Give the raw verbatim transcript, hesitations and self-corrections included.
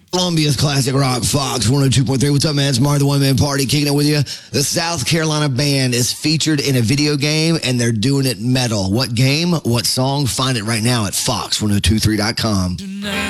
Columbia's Classic Rock, Fox one oh two point three. What's up, man? It's Mar, the One Man Party, kicking it with you. The South Carolina band is featured in a video game, and they're doing it metal. What game? What song? Find it right now at fox ten twenty-three dot com.